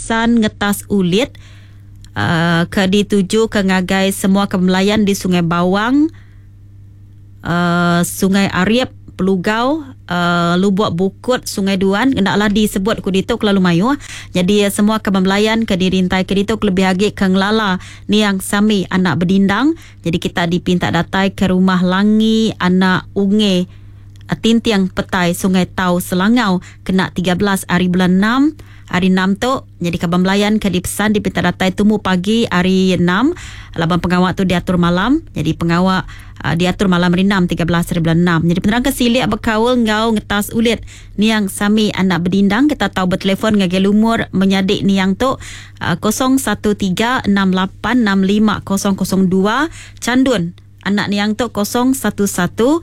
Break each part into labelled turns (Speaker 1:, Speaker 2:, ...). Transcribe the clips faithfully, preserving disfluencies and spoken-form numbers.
Speaker 1: pesan ngetas ulit uh, ke dituju ke ngagai semua kemelayan di Sungai Bawang, uh, Sungai Ariep, Pelugau, uh, Lubuk Bukut, Sungai Duan, hendaklah disebut ku dituk lalu mayu. Jadi uh, semua kemelayan ke dirintai ke dituk lebih lagi ke ngelala niang sami anak berdindang. Jadi kita dipinta datai ke rumah Langi anak Unge Tintiang Petai Sungai Tau Selangau kena tiga belas hari bulan enam. Hari enam tu, jadi Kaban Melayan ke dipesan dipinta datai tumu pagi hari enam. Laban pengawak tu diatur malam. Jadi pengawak uh, diatur malam hari enam, tiga belas hari bulan enam. Jadi penerang kesilik berkawal ngau ngetas ulit niang sami anak berdindang. Kita tahu bertelefon ngagel umur menyadik niang tu uh, kosong satu tiga enam lapan enam lima kosong kosong dua. Candun anak niang tu kosong satu satu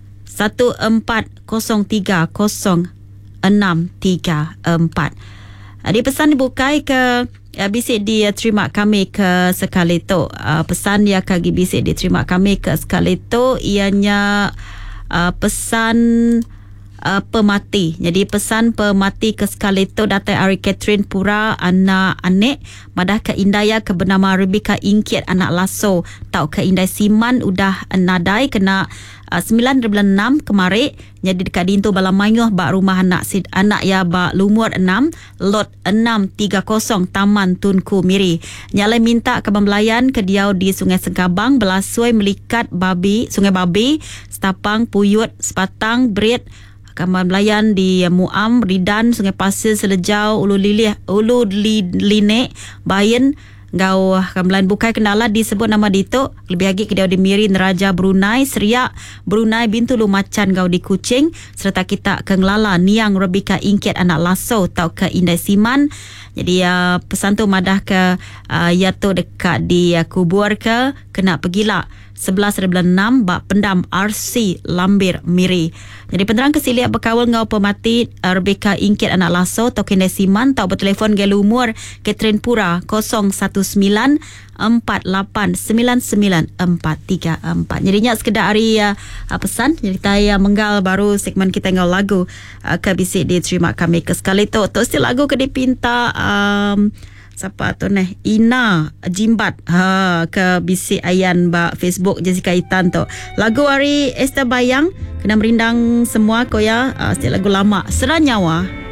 Speaker 1: satu empat kosong tiga kosong enam tiga empat. Dia pesan dibukai ke uh, bisik dia terima kami ke sekali tu. Uh, pesan dia kagi bisik diterima kami ke sekali tu ianya uh, pesan uh, pemati. Jadi pesan pemati ke sekali tu datai Ari Catherine Pura anak anek madah ke Indaya ke bernama Rebecca Ingkit anak Lasso tau ke Indai Siman udah nadai kena Uh, sembilan bulan enam kemarin. Jadi dekat dintu bala mayuh bak rumah anak sid anak ya bak lumur enam lot enam tiga kosong Taman Tunku Miri. Nyalai minta ke Melayan ke diau di Sungai Segabang Belasui Melikat Babi Sungai Babi Setapang Puyut Sepatang Berit Kaman Melayan di Muam Ridan Sungai Pasir Selejau Ulu Lilih Ulu Linek Bayan Gau Kamlan bukai kendala disebut nama dito lebih lagi ke dia di Miri Neraja Brunei Seriak Brunei Bintu Lumacan gau di Kuching serta kita ke Ngelala Niang Rebecca Ingkit anak Lasso tau ke Indai Siman. Jadi uh, pesan tu madah ke uh, yaitu dekat di uh, kubur ke kena pergilah sebelas bulan enam bak pendam R C Lambir Miri. Jadi penerang kesiliak berkawal ngau pemati uh, Rebecca Ingkit anak Lasso tau ke Indai Siman tau bertelefon gel umur Catherine Pura kosong satu sembilan empat lapan sembilan sembilan empat tiga empat. Jadinya sekedar hari uh, pesan. Jadi kita menggal baru segmen kita ngau lagu uh, ke bisik diterima kami ke sekali tu. Tu still lagu ke dipinta um, siapa tu neh Ina Jimbat ha ke bisik ayan ba Facebook Jessica Itan tu. Lagu hari Esther Bayang kena merindang semua ko ya. Uh, still lagu lama Seranyawa.